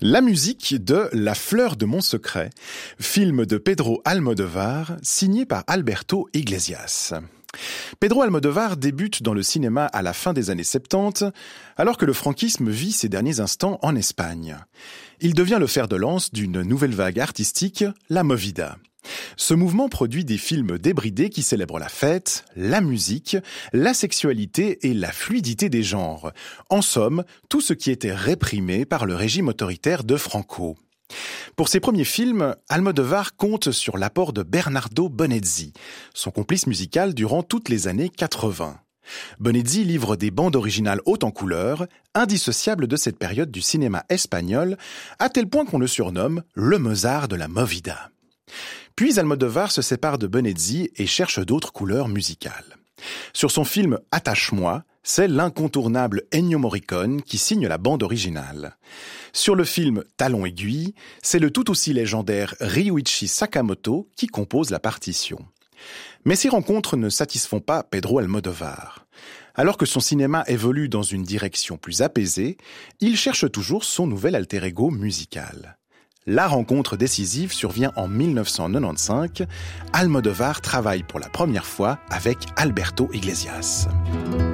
La musique de La fleur de mon secret, film de Pedro Almodóvar, signé par Alberto Iglesias. Pedro Almodóvar débute dans le cinéma à la fin des années 70, alors que le franquisme vit ses derniers instants en Espagne. Il devient le fer de lance d'une nouvelle vague artistique, la Movida. Ce mouvement produit des films débridés qui célèbrent la fête, la musique, la sexualité et la fluidité des genres. En somme, tout ce qui était réprimé par le régime autoritaire de Franco. Pour ses premiers films, Almodóvar compte sur l'apport de Bernardo Bonezzi, son complice musical durant toutes les années 80. Bonezzi livre des bandes originales hautes en couleurs, indissociables de cette période du cinéma espagnol, à tel point qu'on le surnomme le Mozart de la Movida. Puis Almodóvar se sépare de Bonezzi et cherche d'autres couleurs musicales. Sur son film « Attache-moi », c'est l'incontournable Ennio Morricone qui signe la bande originale. Sur le film « Talon aiguille », c'est le tout aussi légendaire Ryuichi Sakamoto qui compose la partition. Mais ces rencontres ne satisfont pas Pedro Almodóvar. Alors que son cinéma évolue dans une direction plus apaisée, il cherche toujours son nouvel alter ego musical. La rencontre décisive survient en 1995. Almodóvar travaille pour la première fois avec Alberto Iglesias.